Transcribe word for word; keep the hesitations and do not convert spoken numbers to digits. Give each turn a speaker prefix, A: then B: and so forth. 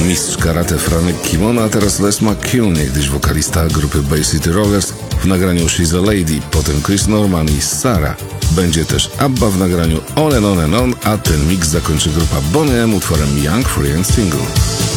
A: mistrz karate Franek Kimono, a teraz Les McCune, niegdyś wokalista grupy Bay City Rollers w nagraniu She's a Lady, potem Chris Norman i Sarah. Będzie też ABBA w nagraniu On and On and On, a ten mix zakończy grupa Boney M utworem Young, Free and Single.